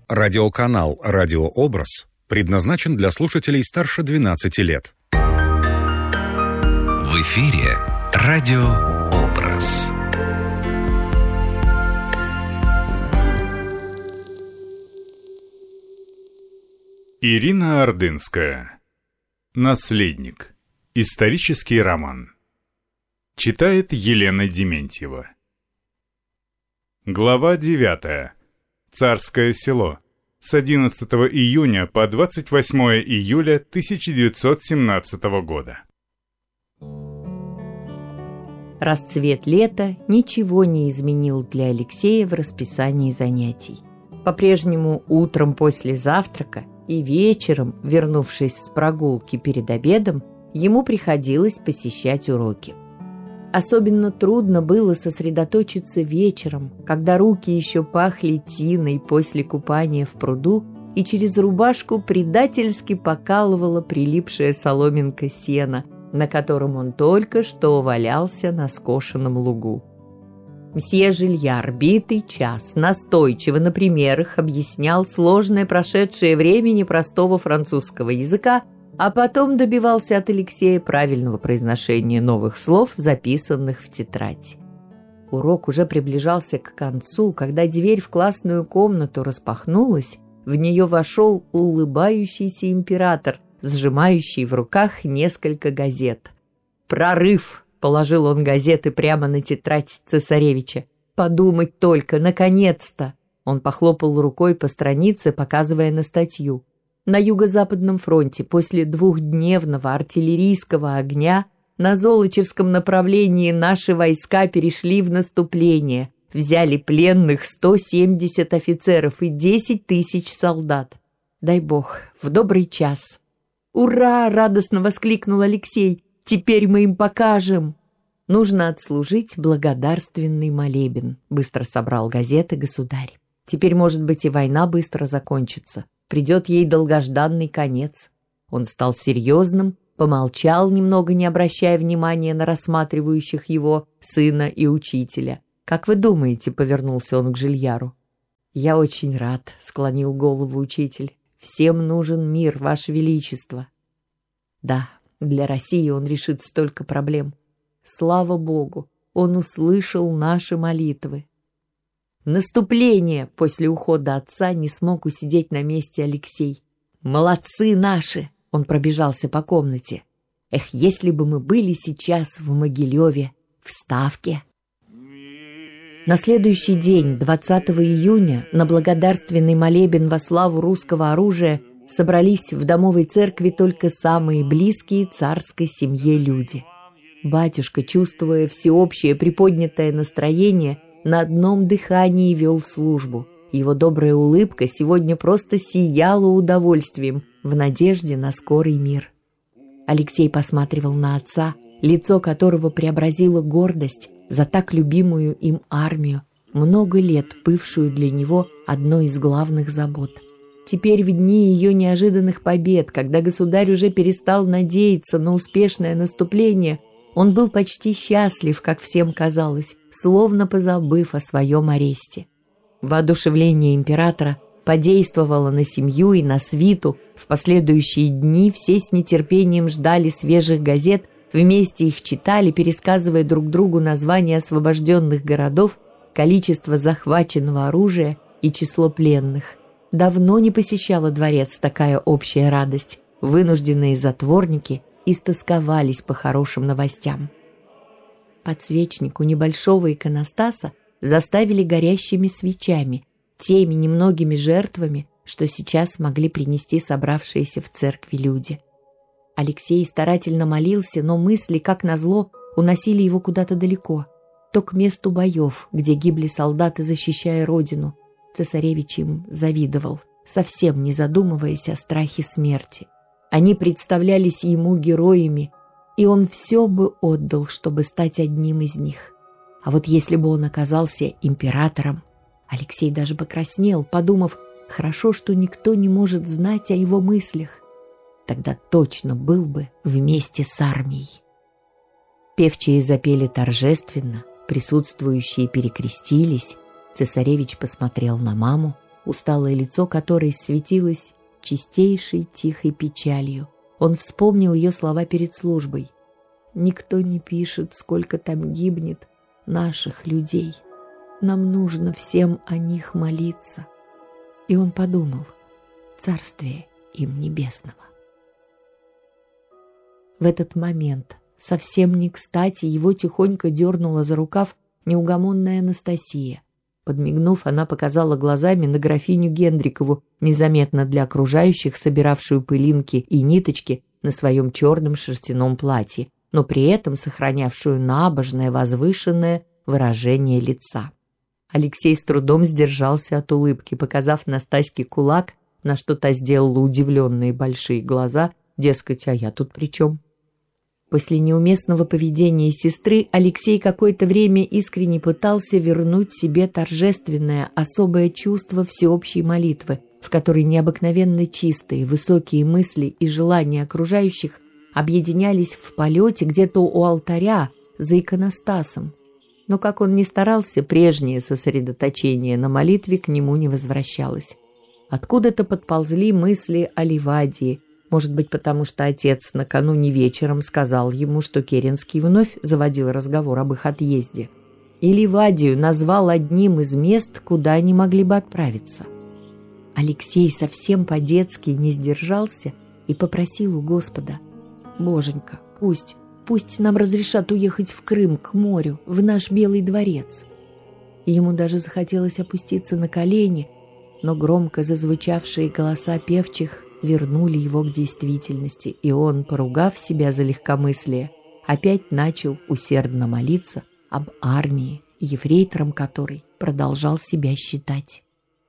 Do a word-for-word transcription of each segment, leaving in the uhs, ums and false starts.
Радиоканал «Радиообраз» предназначен для слушателей старше двенадцати лет. В эфире «Радиообраз». Ирина Ордынская. «Наследник». Исторический роман. Читает Елена Дементьева. Глава девятая. Царское село. С одиннадцатого июня по двадцать восьмое июля тысяча девятьсот семнадцатого года. Расцвет лета ничего не изменил для Алексея в расписании занятий. По-прежнему утром после завтрака и вечером, вернувшись с прогулки перед обедом, ему приходилось посещать уроки. Особенно трудно было сосредоточиться вечером, когда руки еще пахли тиной после купания в пруду, и через рубашку предательски покалывала прилипшая соломинка сена, на котором он только что валялся на скошенном лугу. Мсье Жильяр битый час настойчиво на примерах объяснял сложное прошедшее время непростого французского языка, а потом добивался от Алексея правильного произношения новых слов, записанных в тетрадь. Урок уже приближался к концу, когда дверь в классную комнату распахнулась, в нее вошел улыбающийся император, сжимающий в руках несколько газет. «Прорыв!» — положил он газеты прямо на тетрадь цесаревича. «Подумать только, наконец-то!» Он похлопал рукой по странице, показывая на статью. На юго-западном фронте после двухдневного артиллерийского огня на Золочевском направлении наши войска перешли в наступление, взяли пленных сто семьдесят офицеров и десять тысяч солдат. Дай бог, в добрый час. «Ура!» — радостно воскликнул Алексей. «Теперь мы им покажем!» «Нужно отслужить благодарственный молебен», — быстро собрал газеты государь. «Теперь, может быть, и война быстро закончится. Придет ей долгожданный конец». Он стал серьезным, помолчал немного, не обращая внимания на рассматривающих его сына и учителя. «Как вы думаете?» — повернулся он к Жильяру. «Я очень рад», — склонил голову учитель. «Всем нужен мир, Ваше Величество». «Да, для России он решит столько проблем. Слава Богу, он услышал наши молитвы». «Наступление!» — после ухода отца не смог усидеть на месте Алексей. «Молодцы наши!» — он пробежался по комнате. «Эх, если бы мы были сейчас в Могилеве, в Ставке!» На следующий день, двадцатого июня, на благодарственный молебен во славу русского оружия собрались в домовой церкви только самые близкие царской семье люди. Батюшка, чувствуя всеобщее приподнятое настроение, на одном дыхании вел службу. Его добрая улыбка сегодня просто сияла удовольствием в надежде на скорый мир. Алексей посматривал на отца, лицо которого преобразило гордость за так любимую им армию, много лет бывшую для него одной из главных забот. Теперь в дни ее неожиданных побед, когда государь уже перестал надеяться на успешное наступление, он был почти счастлив, как всем казалось, словно позабыв о своем аресте. Воодушевление императора подействовало на семью и на свиту. В последующие дни все с нетерпением ждали свежих газет, вместе их читали, пересказывая друг другу названия освобожденных городов, количество захваченного оружия и число пленных. Давно не посещала дворец такая общая радость. Вынужденные затворники истосковались по хорошим новостям. Подсвечник у небольшого иконостаса заставили горящими свечами, теми немногими жертвами, что сейчас могли принести собравшиеся в церкви люди. Алексей старательно молился, но мысли, как назло, уносили его куда-то далеко, то к месту боев, где гибли солдаты, защищая родину. Цесаревич им завидовал, совсем не задумываясь о страхе смерти. Они представлялись ему героями, и он все бы отдал, чтобы стать одним из них. А вот если бы он оказался императором, Алексей даже покраснел, подумав, хорошо, что никто не может знать о его мыслях. Тогда точно был бы вместе с армией. Певчие запели торжественно, присутствующие перекрестились. Цесаревич посмотрел на маму, усталое лицо которой светилось чистейшей тихой печалью. Он вспомнил ее слова перед службой. «Никто не пишет, сколько там гибнет наших людей. Нам нужно всем о них молиться». И он подумал: царствие им небесного. В этот момент совсем не кстати его тихонько дернула за рукав неугомонная Анастасия. Подмигнув, она показала глазами на графиню Гендрикову, незаметно для окружающих, собиравшую пылинки и ниточки на своем черном шерстяном платье, но при этом сохранявшую набожное, возвышенное выражение лица. Алексей с трудом сдержался от улыбки, показав Настаське кулак, на что та сделала удивленные большие глаза, дескать, а я тут при чем? После неуместного поведения сестры Алексей какое-то время искренне пытался вернуть себе торжественное, особое чувство всеобщей молитвы, в которой необыкновенно чистые, высокие мысли и желания окружающих объединялись в полете где-то у алтаря за иконостасом. Но как он ни старался, прежнее сосредоточение на молитве к нему не возвращалось. Откуда-то подползли мысли о Ливадии, может быть, потому что отец накануне вечером сказал ему, что Керенский вновь заводил разговор об их отъезде, и Ливадию назвал одним из мест, куда они могли бы отправиться. Алексей совсем по-детски не сдержался и попросил у Господа: «Боженька, пусть, пусть нам разрешат уехать в Крым, к морю, в наш Белый дворец». И ему даже захотелось опуститься на колени, но громко зазвучавшие голоса певчих вернули его к действительности, и он, поругав себя за легкомыслие, опять начал усердно молиться об армии, ефрейтором которой продолжал себя считать.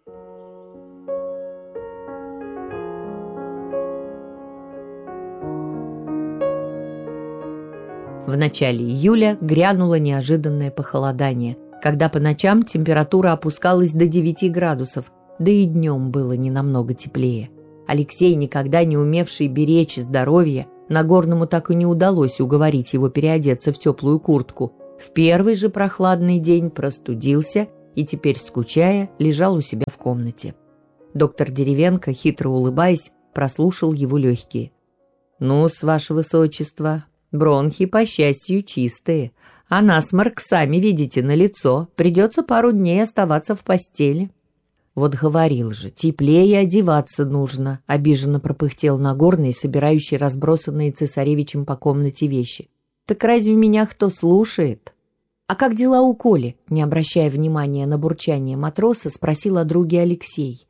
В начале июля грянуло неожиданное похолодание, когда по ночам температура опускалась до девяти градусов, да и днем было не намного теплее. Алексей, никогда не умевший беречь здоровье, Нагорному так и не удалось уговорить его переодеться в теплую куртку. В первый же прохладный день простудился и теперь, скучая, лежал у себя в комнате. Доктор Деревенко, хитро улыбаясь, прослушал его легкие. «Ну-с, ваше высочество, бронхи, по счастью, чистые, а насморк, сами видите, налицо, придется пару дней оставаться в постели». «Вот говорил же, теплее одеваться нужно», — обиженно пропыхтел Нагорный, собирающий разбросанные цесаревичем по комнате вещи. «Так разве меня кто слушает?» «А как дела у Коли?» — не обращая внимания на бурчание матроса, спросил о друге Алексей.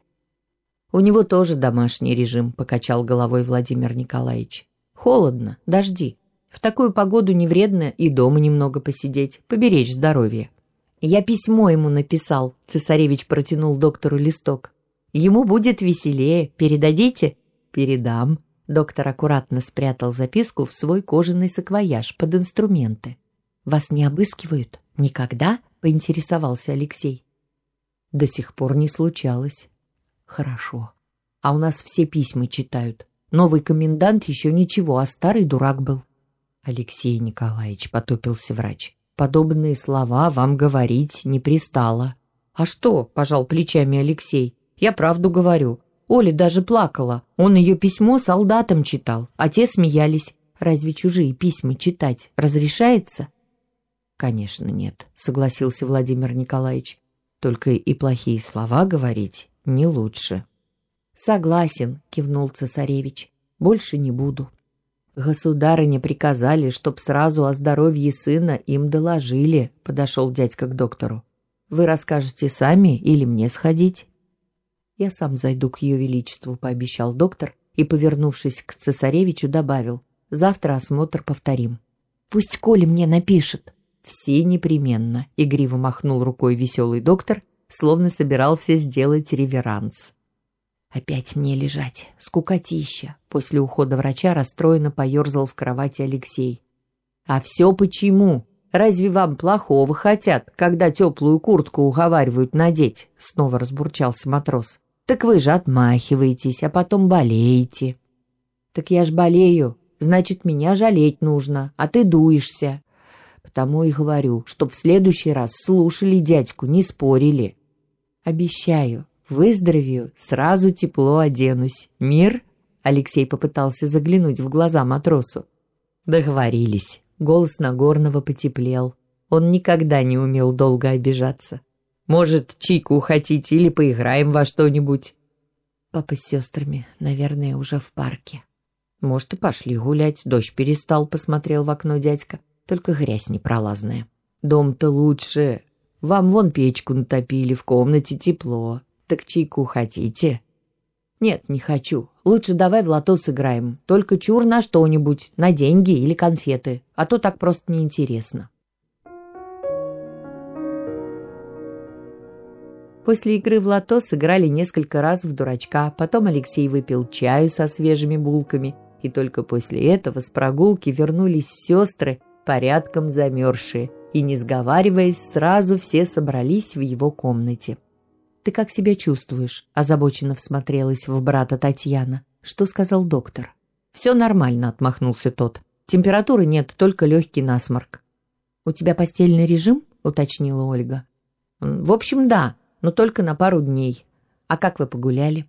«У него тоже домашний режим», — покачал головой Владимир Николаевич. «Холодно, дожди. В такую погоду не вредно и дома немного посидеть, поберечь здоровье». «Я письмо ему написал», — цесаревич протянул доктору листок. «Ему будет веселее. Передадите?» «Передам». Доктор аккуратно спрятал записку в свой кожаный саквояж под инструменты. «Вас не обыскивают? Никогда?» — поинтересовался Алексей. «До сих пор не случалось». «Хорошо. А у нас все письма читают. Новый комендант еще ничего, а старый дурак был». «Алексей Николаевич», — потупился врач, — «подобные слова вам говорить не пристало». «А что?» — пожал плечами Алексей. «Я правду говорю. Оля даже плакала. Он ее письмо солдатам читал, а те смеялись. Разве чужие письма читать разрешается?» «Конечно нет», — согласился Владимир Николаевич. «Только и плохие слова говорить не лучше». «Согласен», — кивнул цесаревич. «Больше не буду». «Государыне приказали, чтоб сразу о здоровье сына им доложили», — подошел дядька к доктору. «Вы расскажете сами или мне сходить?» «Я сам зайду к ее величеству», — пообещал доктор и, повернувшись к цесаревичу, добавил: «Завтра осмотр повторим». «Пусть Коля мне напишет». «Все непременно», — игриво махнул рукой веселый доктор, словно собирался сделать реверанс. «Опять мне лежать, скукотища», — после ухода врача расстроенно поерзал в кровати Алексей. «А все почему? Разве вам плохого хотят, когда теплую куртку уговаривают надеть?» — снова разбурчался матрос. «Так вы же отмахиваетесь, а потом болеете». «Так я ж болею, значит, меня жалеть нужно, а ты дуешься. Потому и говорю, чтоб в следующий раз слушали дядьку, не спорили». «Обещаю». Выздоровею, сразу тепло оденусь. Мир?» Алексей попытался заглянуть в глаза матросу. Договорились. Голос Нагорного потеплел. Он никогда не умел долго обижаться. «Может, чайку хотите или поиграем во что-нибудь?» Папа с сестрами, наверное, уже в парке. «Может, и пошли гулять. Дождь перестал», — посмотрел в окно дядька. «Только грязь непролазная. Дом-то лучше. Вам вон печку натопили, в комнате тепло. Так чайку хотите?» «Нет, не хочу. Лучше давай в лото сыграем. Только чур на что-нибудь, на деньги или конфеты, а то так просто неинтересно». После игры в лото сыграли несколько раз в дурачка, потом Алексей выпил чаю со свежими булками, и только после этого с прогулки вернулись сестры, порядком замерзшие, и, не сговариваясь, сразу все собрались в его комнате. «Ты как себя чувствуешь?» – озабоченно всмотрелась в брата Татьяна. «Что сказал доктор?» «Все нормально», – отмахнулся тот. «Температуры нет, только легкий насморк». «У тебя постельный режим?» – уточнила Ольга. «В общем, да, но только на пару дней. А как вы погуляли?»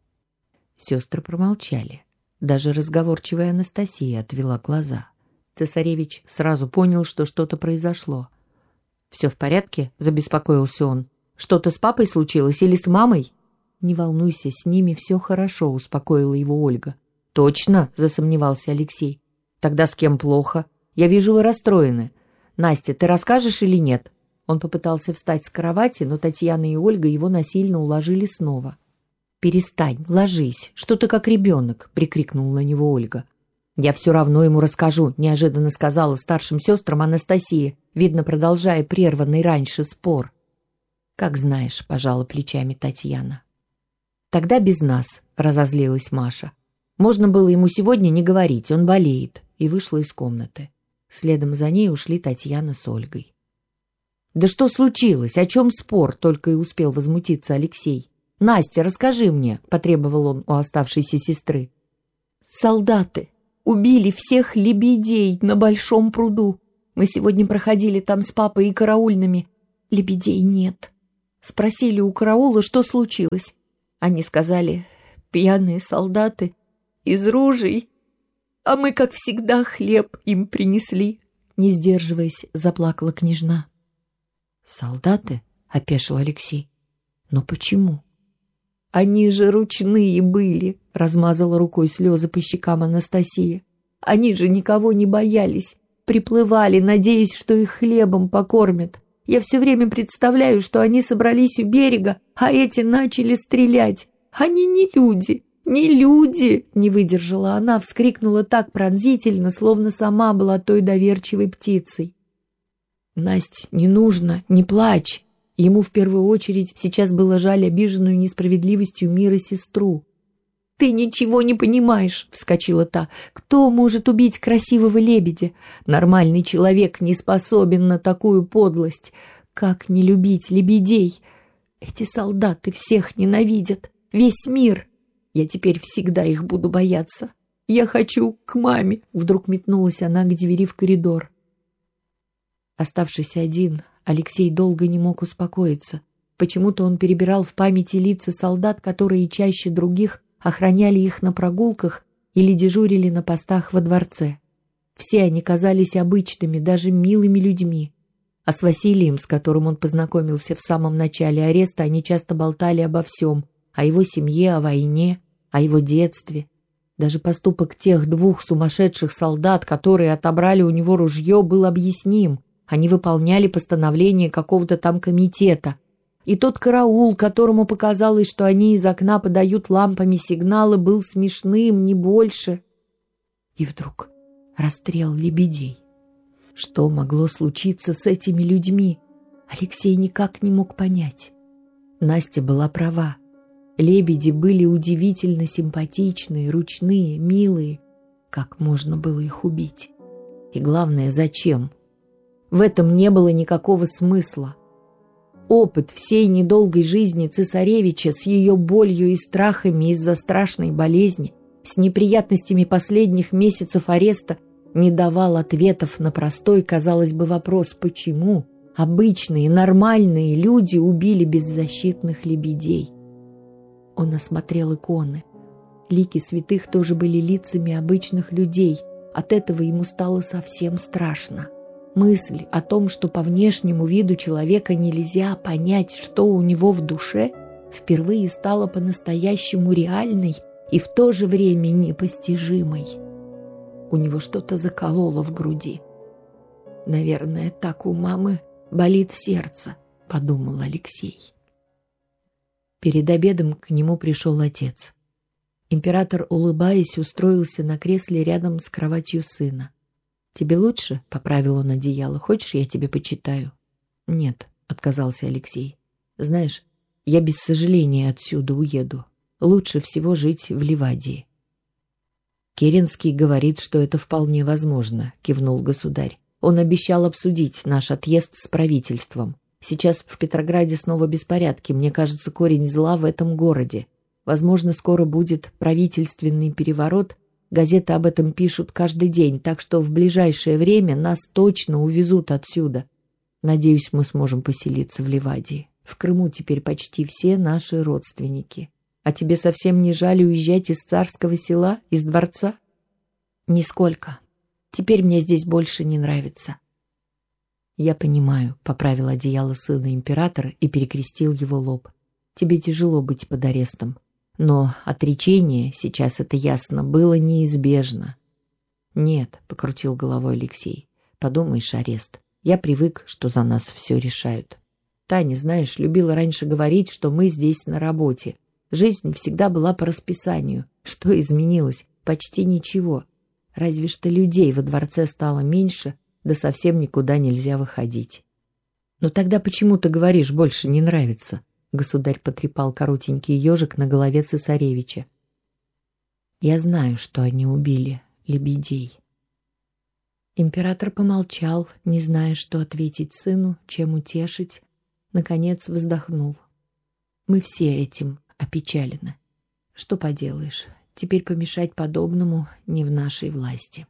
Сестры промолчали. Даже разговорчивая Анастасия отвела глаза. Цесаревич сразу понял, что что-то произошло. «Все в порядке?» – забеспокоился он. «Что-то с папой случилось или с мамой?» «Не волнуйся, с ними все хорошо», — успокоила его Ольга. «Точно?» — засомневался Алексей. «Тогда с кем плохо? Я вижу, вы расстроены. Настя, ты расскажешь или нет?» Он попытался встать с кровати, но Татьяна и Ольга его насильно уложили снова. «Перестань, ложись, что ты как ребенок», — прикрикнула на него Ольга. «Я все равно ему расскажу», — неожиданно сказала старшим сестрам Анастасия, видно, продолжая прерванный раньше спор. «Как знаешь», — пожала плечами Татьяна. «Тогда без нас», — разозлилась Маша. «Можно было ему сегодня не говорить, он болеет», и вышла из комнаты. Следом за ней ушли Татьяна с Ольгой. «Да что случилось? О чем спор?» — только и успел возмутиться Алексей. «Настя, расскажи мне», — потребовал он у оставшейся сестры. «Солдаты убили всех лебедей на Большом пруду. Мы сегодня проходили там с папой и караульными. Лебедей нет. Спросили у караула, что случилось. Они сказали, пьяные солдаты из ружей. А мы, как всегда, хлеб им принесли». Не сдерживаясь, заплакала княжна. «Солдаты?» — опешил Алексей. «Но почему?» «Они же ручные были», — размазала рукой слезы по щекам Анастасия. «Они же никого не боялись, приплывали, надеясь, что их хлебом покормят. Я все время представляю, что они собрались у берега, а эти начали стрелять. Они не люди, не люди!» Не выдержала она, вскрикнула так пронзительно, словно сама была той доверчивой птицей. «Насть, не нужно, не плачь!» Ему в первую очередь сейчас было жаль обиженную несправедливостью мира сестру. «Ты ничего не понимаешь!» — вскочила та. «Кто может убить красивого лебедя? Нормальный человек не способен на такую подлость. Как не любить лебедей? Эти солдаты всех ненавидят, весь мир. Я теперь всегда их буду бояться. Я хочу к маме!» Вдруг метнулась она к двери в коридор. Оставшись один, Алексей долго не мог успокоиться. Почему-то он перебирал в памяти лица солдат, которые чаще других охраняли их на прогулках или дежурили на постах во дворце. Все они казались обычными, даже милыми людьми. А с Василием, с которым он познакомился в самом начале ареста, они часто болтали обо всем. О его семье, о войне, о его детстве. Даже поступок тех двух сумасшедших солдат, которые отобрали у него ружье, был объясним. Они выполняли постановление какого-то там комитета. И тот караул, которому показалось, что они из окна подают лампами сигналы, был смешным, не больше. И вдруг расстрел лебедей. Что могло случиться с этими людьми? Алексей никак не мог понять. Настя была права. Лебеди были удивительно симпатичные, ручные, милые. Как можно было их убить? И главное, зачем? В этом не было никакого смысла. Опыт всей недолгой жизни цесаревича с ее болью и страхами из-за страшной болезни, с неприятностями последних месяцев ареста, не давал ответов на простой, казалось бы, вопрос, почему обычные, нормальные люди убили беззащитных лебедей. Он осмотрел иконы. Лики святых тоже были лицами обычных людей. От этого ему стало совсем страшно. Мысль о том, что по внешнему виду человека нельзя понять, что у него в душе, впервые стала по-настоящему реальной и в то же время непостижимой. У него что-то закололо в груди. «Наверное, так у мамы болит сердце», — подумал Алексей. Перед обедом к нему пришел отец. Император, улыбаясь, устроился на кресле рядом с кроватью сына. «Тебе лучше?» — поправил он одеяло. «Хочешь, я тебе почитаю?» «Нет», — отказался Алексей. «Знаешь, я без сожаления отсюда уеду. Лучше всего жить в Ливадии». «Керенский говорит, что это вполне возможно», — кивнул государь. «Он обещал обсудить наш отъезд с правительством. Сейчас в Петрограде снова беспорядки. Мне кажется, корень зла в этом городе. Возможно, скоро будет правительственный переворот. Газеты об этом пишут каждый день, так что в ближайшее время нас точно увезут отсюда. Надеюсь, мы сможем поселиться в Ливадии. В Крыму теперь почти все наши родственники. А тебе совсем не жаль уезжать из царского села, из дворца?» «Нисколько. Теперь мне здесь больше не нравится». «Я понимаю», — поправил одеяло сына императора и перекрестил его лоб. «Тебе тяжело быть под арестом. Но отречение, сейчас это ясно, было неизбежно». «Нет», — покрутил головой Алексей. «Подумаешь, арест. Я привык, что за нас все решают. Таня, знаешь, любила раньше говорить, что мы здесь на работе. Жизнь всегда была по расписанию. Что изменилось? Почти ничего. Разве что людей во дворце стало меньше, да совсем никуда нельзя выходить». «Но тогда почему ты говоришь, больше не нравится?» Государь потрепал коротенький ежик на голове цесаревича. «Я знаю, что они убили лебедей». Император помолчал, не зная, что ответить сыну, чем утешить. Наконец вздохнул. «Мы все этим опечалены. Что поделаешь, теперь помешать подобному не в нашей власти».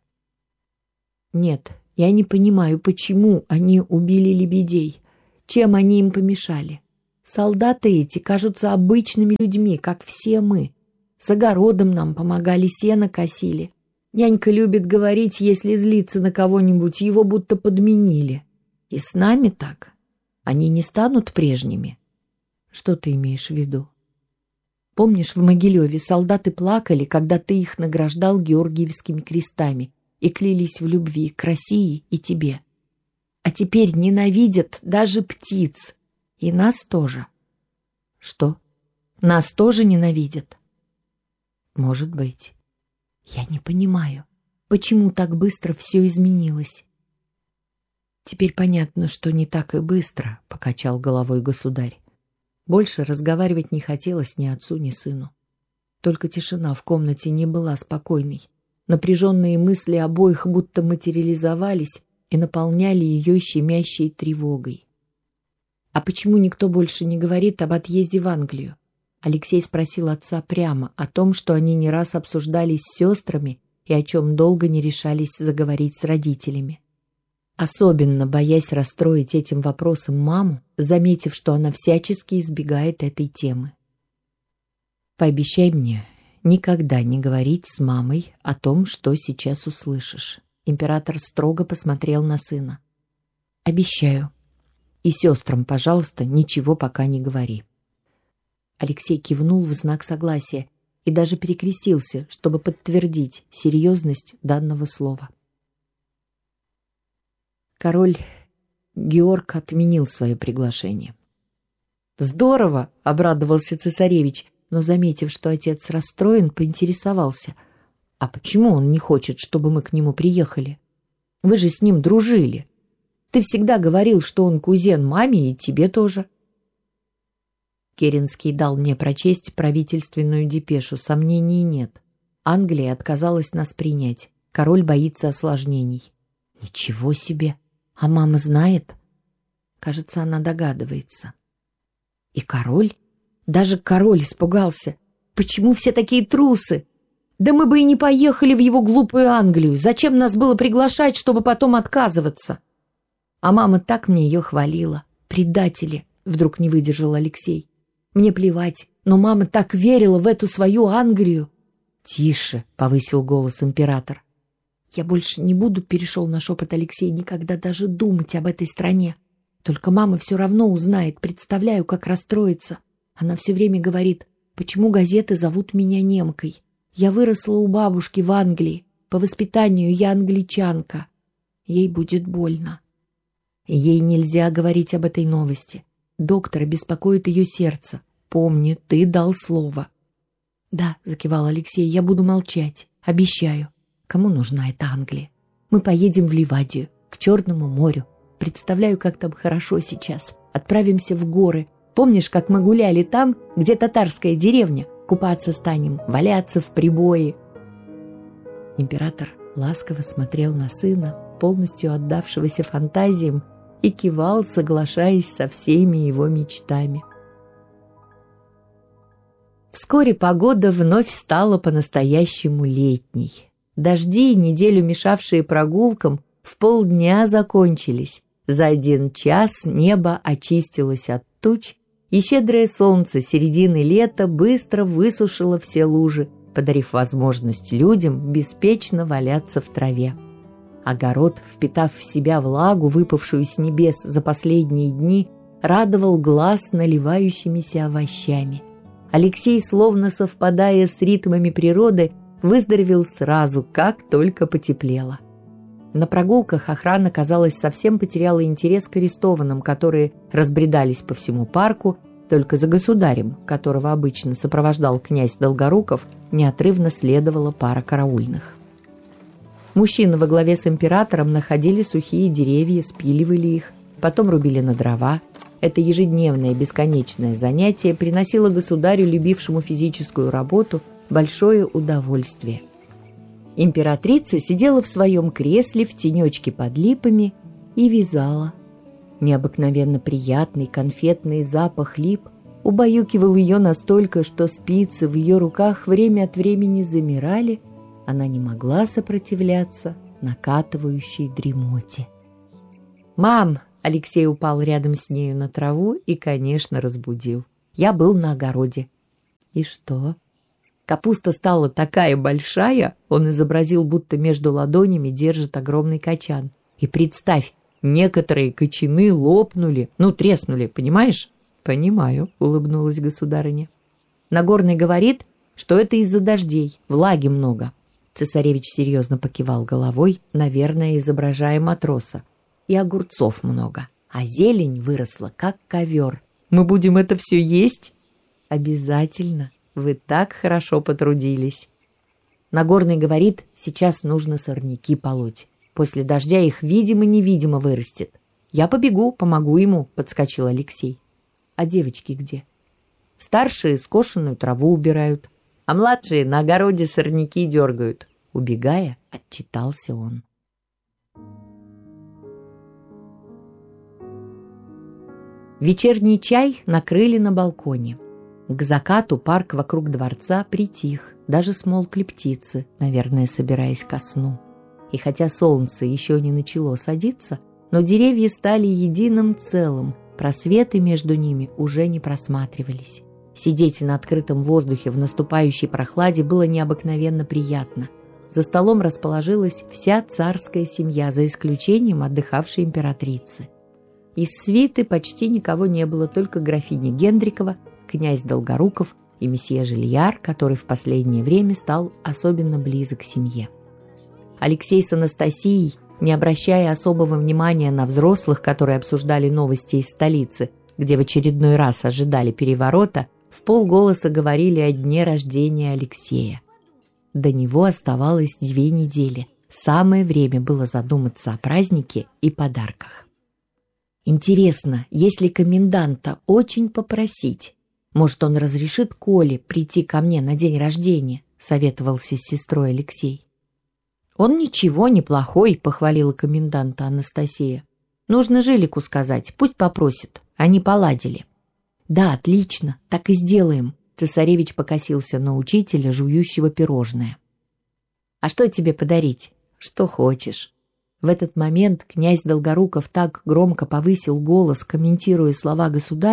«Нет, я не понимаю, почему они убили лебедей. Чем они им помешали? Солдаты эти кажутся обычными людьми, как все мы. С огородом нам помогали, сено косили. Нянька любит говорить, если злиться на кого-нибудь, его будто подменили. И с нами так. Они не станут прежними». «Что ты имеешь в виду?» «Помнишь, в Могилеве солдаты плакали, когда ты их награждал георгиевскими крестами и клялись в любви к России и тебе? А теперь ненавидят даже птиц. И нас тоже». «Что? Нас тоже ненавидят?» «Может быть». «Я не понимаю, почему так быстро все изменилось?» «Теперь понятно, что не так и быстро», — покачал головой государь. Больше разговаривать не хотелось ни отцу, ни сыну. Только тишина в комнате не была спокойной. Напряженные мысли обоих будто материализовались и наполняли ее щемящей тревогой. «А почему никто больше не говорит об отъезде в Англию?» Алексей спросил отца прямо о том, что они не раз обсуждали с сестрами и о чем долго не решались заговорить с родителями. Особенно боясь расстроить этим вопросом маму, заметив, что она всячески избегает этой темы. «Пообещай мне никогда не говорить с мамой о том, что сейчас услышишь». Император строго посмотрел на сына. «Обещаю. И сестрам, пожалуйста, ничего пока не говори». Алексей кивнул в знак согласия и даже перекрестился, чтобы подтвердить серьезность данного слова. Король Георг отменил свое приглашение. «Здорово!» — обрадовался цесаревич, но, заметив, что отец расстроен, поинтересовался. «А почему он не хочет, чтобы мы к нему приехали? Вы же с ним дружили. Ты всегда говорил, что он кузен маме и тебе тоже». Керенский дал мне прочесть правительственную депешу. Сомнений нет. Англия отказалась нас принять. Король боится осложнений. «Ничего себе! А мама знает?» Кажется, она догадывается. «И король? Даже король испугался. Почему все такие трусы? Да мы бы и не поехали в его глупую Англию. Зачем нас было приглашать, чтобы потом отказываться?» А мама так мне ее хвалила. «Предатели!» — вдруг не выдержал Алексей. «Мне плевать, Но мама так верила в эту свою Англию. «Тише!» — повысил голос император. «Я больше не буду», — перешел на шепот Алексей, «никогда даже думать об этой стране. Только мама все равно узнает, представляю, как расстроится. Она все время говорит, почему газеты зовут меня немкой. Я выросла у бабушки в Англии. По воспитанию я англичанка. Ей будет больно». И ей нельзя говорить об этой новости. Доктора беспокоит ее сердце. Помни, ты дал слово. «Да», — закивал Алексей, — «я буду молчать. Обещаю. Кому нужна эта Англия? Мы поедем в Ливадию, к Черному морю. Представляю, как там хорошо сейчас. Отправимся в горы. Помнишь, как мы гуляли там, где татарская деревня? Купаться станем, валяться в прибое». Император ласково смотрел на сына, полностью отдавшегося фантазиям, и кивал, соглашаясь со всеми его мечтами. Вскоре погода вновь стала по-настоящему летней. Дожди, неделю мешавшие прогулкам, в полдня закончились. За один час небо очистилось от туч, и щедрое солнце середины лета быстро высушило все лужи, подарив возможность людям беспечно валяться в траве. Огород, впитав в себя влагу, выпавшую с небес за последние дни, радовал глаз наливающимися овощами. Алексей, словно совпадая с ритмами природы, выздоровел сразу, как только потеплело. На прогулках охрана, казалось, совсем потеряла интерес к арестованным, которые разбредались по всему парку, только за государем, которого обычно сопровождал князь Долгоруков, неотрывно следовала пара караульных. Мужчины во главе с императором находили сухие деревья, спиливали их, потом рубили на дрова. Это ежедневное бесконечное занятие приносило государю, любившему физическую работу, большое удовольствие. Императрица сидела в своем кресле в тенечке под липами и вязала. Необыкновенно приятный конфетный запах лип убаюкивал ее настолько, что спицы в ее руках время от времени замирали. Она не могла сопротивляться накатывающей дремоте. «Мам!» — Алексей упал рядом с нею на траву и, конечно, разбудил. «Я был на огороде». «И что?» Капуста стала такая большая, он изобразил, будто между ладонями держит огромный качан. «И представь, некоторые кочаны лопнули, ну, треснули, понимаешь?» «Понимаю», — улыбнулась государыня. Нагорный говорит, что это из-за дождей, влаги много. Цесаревич серьезно покивал головой, наверное, изображая матроса. И огурцов много, а зелень выросла, как ковер. Мы будем это все есть? Обязательно. Вы так хорошо потрудились. Нагорный говорит, сейчас нужно сорняки полоть. После дождя их видимо-невидимо вырастет. Я побегу, помогу ему, подскочил Алексей. А девочки где? Старшие скошенную траву убирают, а младшие на огороде сорняки дергают. Убегая, отчитался он. Вечерний чай накрыли на балконе. К закату парк вокруг дворца притих, даже смолкли птицы, наверное, собираясь ко сну. И хотя солнце еще не начало садиться, но деревья стали единым целым, просветы между ними уже не просматривались. Сидеть на открытом воздухе в наступающей прохладе было необыкновенно приятно. За столом расположилась вся царская семья, за исключением отдыхавшей императрицы. Из свиты почти никого не было, только графиня Гендрикова, князь Долгоруков и месье Жильяр, который в последнее время стал особенно близок к семье. Алексей с Анастасией, не обращая особого внимания на взрослых, которые обсуждали новости из столицы, где в очередной раз ожидали переворота, вполголоса говорили о дне рождения Алексея. До него оставалось две недели. Самое время было задуматься о празднике и подарках. Интересно, если коменданта очень попросить, может, он разрешит Коле прийти ко мне на день рождения, советовался с сестрой Алексей. Он ничего, неплохой, похвалила коменданта Анастасия. Нужно Жилику сказать, пусть попросит, они поладили. Да, отлично, так и сделаем. Цесаревич покосился на учителя, жующего пирожное. А что тебе подарить? Что хочешь. В этот момент князь Долгоруков так громко повысил голос, комментируя слова государя,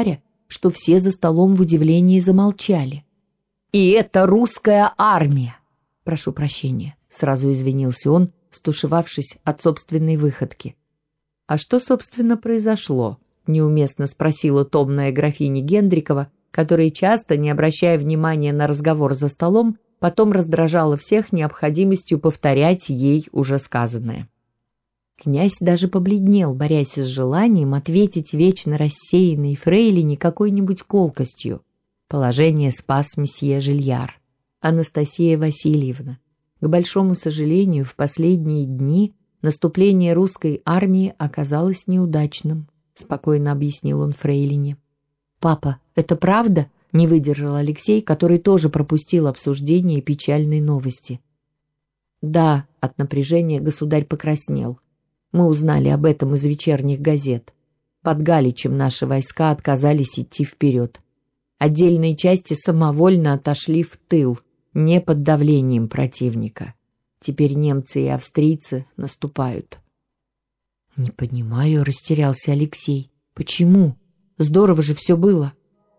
что все за столом в удивлении замолчали. «И это русская армия!» «Прошу прощения», — сразу извинился он, стушевавшись от собственной выходки. «А что, собственно, произошло?» — неуместно спросила томная графиня Гендрикова, которая часто, не обращая внимания на разговор за столом, потом раздражала всех необходимостью повторять ей уже сказанное. Князь даже побледнел, борясь с желанием ответить вечно рассеянной фрейлине какой-нибудь колкостью. Положение спас месье Жильяр. Анастасия Васильевна. К большому сожалению, в последние дни наступление русской армии оказалось неудачным, спокойно объяснил он фрейлине. «Папа, это правда?» — не выдержал Алексей, который тоже пропустил обсуждение печальной новости. «Да», — от напряжения государь покраснел. «Мы узнали об этом из вечерних газет. Под Галичем наши войска отказались идти вперед. Отдельные части самовольно отошли в тыл, не под давлением противника. Теперь немцы и австрийцы наступают». «Не понимаю», — растерялся Алексей. «Почему? Здорово же все было».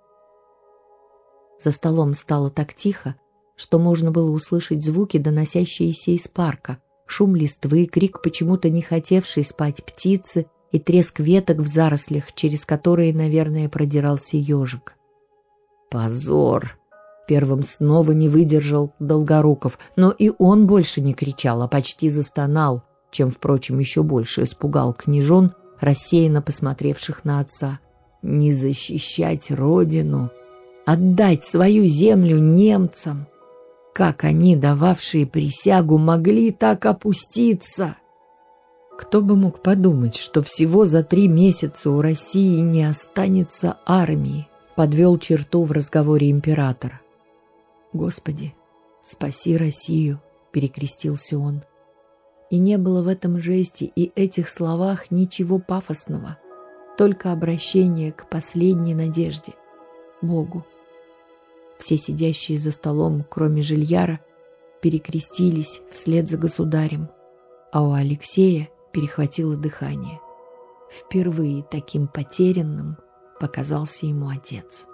За столом стало так тихо, что можно было услышать звуки, доносящиеся из парка. Шум листвы, крик почему-то не хотевшей спать птицы и треск веток в зарослях, через которые, наверное, продирался ежик. «Позор!» Первым снова не выдержал Долгоруков, но и он больше не кричал, а почти застонал, чем, впрочем, еще больше испугал княжон, рассеянно посмотревших на отца. «Не защищать родину, отдать свою землю немцам! Как они, дававшие присягу, могли так опуститься?» Кто бы мог подумать, что всего за три месяца у России не останется армии, подвел черту в разговоре император. «Господи, спаси Россию!» — перекрестился он. И не было в этом жесте и этих словах ничего пафосного, только обращение к последней надежде — Богу. Все сидящие за столом, кроме Жильяра, перекрестились вслед за государем, а у Алексея перехватило дыхание. Впервые таким потерянным показался ему отец.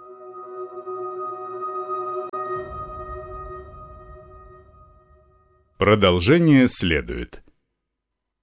Продолжение следует.